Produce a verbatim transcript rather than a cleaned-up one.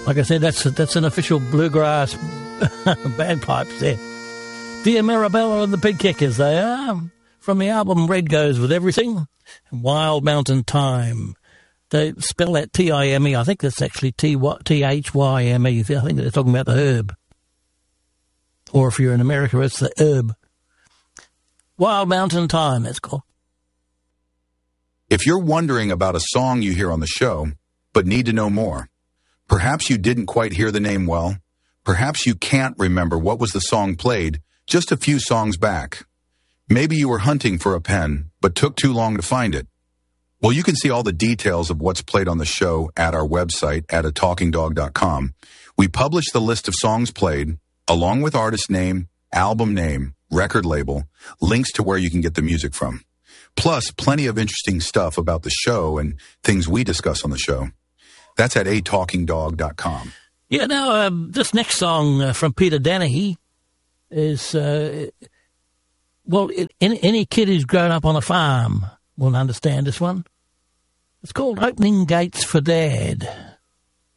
Like I said, that's that's an official bluegrass bagpipes there. Dear Marabella and the Pig Kickers, they are. From the album Red Goes With Everything, Wild Mountain Time. They spell that T I M E. I think that's actually T H Y M E. I think they're talking about the herb. Or if you're in America, it's the herb. Wild Mountain Time, that's called. If you're wondering about a song you hear on the show, but need to know more, perhaps you didn't quite hear the name well, perhaps you can't remember what was the song played just a few songs back. Maybe you were hunting for a pen, but took too long to find it. Well, you can see all the details of what's played on the show at our website at a talking dog dot com. We publish the list of songs played, along with artist name, album name, record label, links to where you can get the music from. Plus, plenty of interesting stuff about the show and things we discuss on the show. That's at a talking dog dot com. Yeah, now, um, this next song uh, from Peter Dennehy is, uh, well, it, any, any kid who's grown up on a farm will understand this one. It's called Opening Gates for Dad.